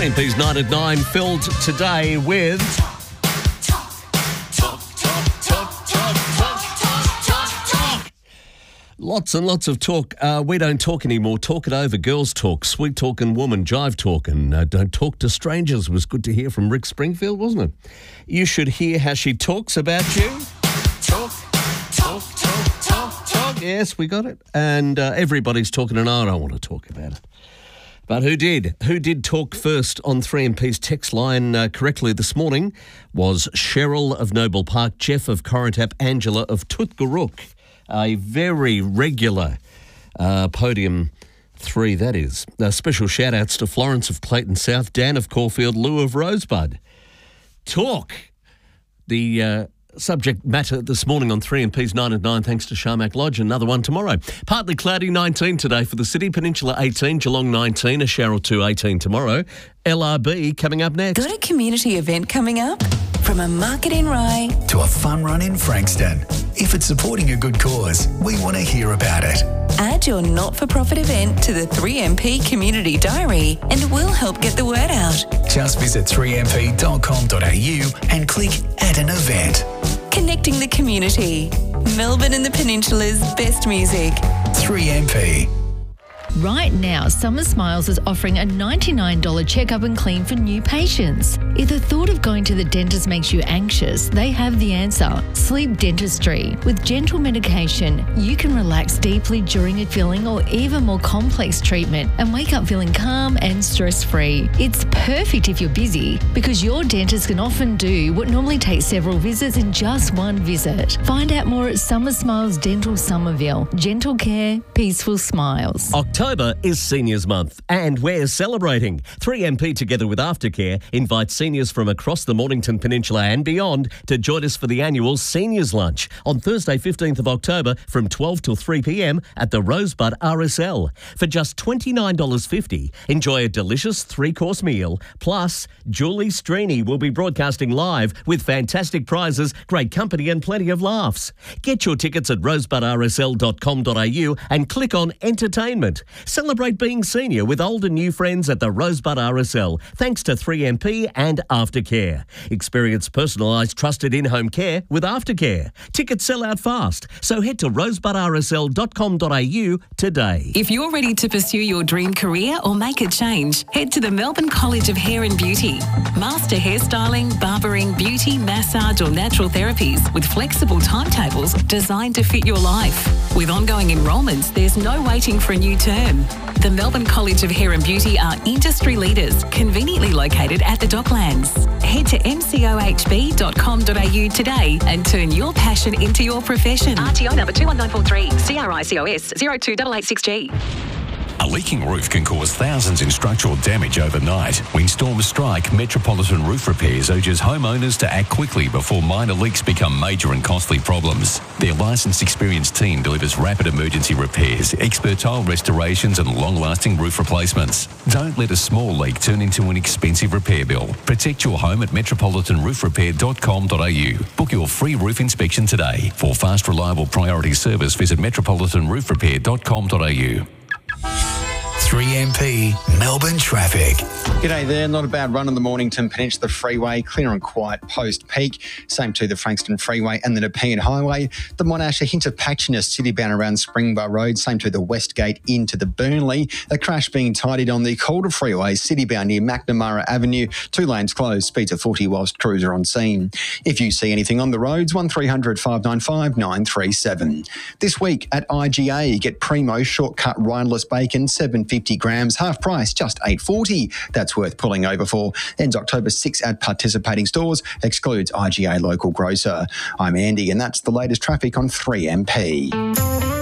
3MP's 9 at 9 filled today with... Lots and lots of talk. We don't talk anymore. Talk it over. Girls talk. Sweet talking woman. Jive talking. Don't talk to strangers. It was good to hear from Rick Springfield, wasn't it? You should hear how she talks about you. Talk. Yes, we got it. And everybody's talking and I don't want to talk about it. But who did? Who did talk first on 3MP's text line correctly this morning was Cheryl of Noble Park, Jeff of Corintap, Angela of Tutgaruk. A very regular podium 3, that is. Special shout-outs to Florence of Clayton South, Dan of Caulfield, Lou of Rosebud. Talk. The subject matter this morning on 3MP's 9 at 9, thanks to Sharmac Lodge. Another one tomorrow. Partly cloudy, 19 today for the city. Peninsula 18, Geelong 19, a shower or 2, 18 tomorrow. LRB coming up next. Got a community event coming up? From a market in Rye to a fun run in Frankston. If it's supporting a good cause, we want to hear about it. Add your not-for-profit event to the 3MP Community Diary and we'll help get the word out. Just visit 3mp.com.au and click Add an Event. Connecting the community. Melbourne and the Peninsula's best music. 3MP. Right now, Summer Smiles is offering a $99 checkup and clean for new patients. If the thought of going to the dentist makes you anxious, they have the answer. Sleep Dentistry. With gentle medication, you can relax deeply during a filling or even more complex treatment and wake up feeling calm and stress-free. It's perfect if you're busy because your dentist can often do what normally takes several visits in just one visit. Find out more at Summer Smiles Dental Somerville. Gentle care, peaceful smiles. October is Seniors Month and we're celebrating. 3MP together with Aftercare invites seniors from across the Mornington Peninsula and beyond to join us for the annual Seniors Lunch on Thursday 15th of October from 12 till 3 p.m. at the Rosebud RSL. For just $29.50, enjoy a delicious 3-course meal plus Julie Strini will be broadcasting live with fantastic prizes, great company and plenty of laughs. Get your tickets at rosebudsl.com.au and click on Entertainment. Celebrate being senior with old and new friends at the Rosebud RSL, thanks to 3MP and Aftercare. Experience personalised, trusted in-home care with Aftercare. Tickets sell out fast, so head to rosebudsl.com.au today. If you're ready to pursue your dream career or make a change, head to the Melbourne College of Hair and Beauty. Master hairstyling, barbering, beauty, massage or natural therapies with flexible timetables designed to fit your life. With ongoing enrolments, there's no waiting for a new term. The Melbourne College of Hair and Beauty are industry leaders, conveniently located at the Docklands. Head to mcohb.com.au today and turn your passion into your profession. RTO number 21943, CRICOS 02886G. A leaking roof can cause thousands in structural damage overnight. When storms strike, Metropolitan Roof Repairs urges homeowners to act quickly before minor leaks become major and costly problems. Their licensed, experienced team delivers rapid emergency repairs, expert tile restorations and long-lasting roof replacements. Don't let a small leak turn into an expensive repair bill. Protect your home at metropolitanroofrepair.com.au. Book your free roof inspection today. For fast, reliable priority service, visit metropolitanroofrepair.com.au. 3MP Melbourne traffic. G'day there. Not a bad run on the Mornington Peninsula Freeway. Clear and quiet post-peak. Same to the Frankston Freeway and the Nepean Highway. The Monash, a hint of patchiness city-bound around Springbar Road. Same to the Westgate into the Burnley. A crash being tidied on the Calder Freeway, city-bound near McNamara Avenue. 2 lanes closed. Speeds of 40 whilst crews are on scene. If you see anything on the roads, 1300 595 937. This week at IGA, get Primo shortcut rindeless bacon, 750 grams, half price, just $8.40. That's worth pulling over for. Ends October 6 at participating stores, excludes IGA local grocer. I'm Andy and that's the latest traffic on 3MP.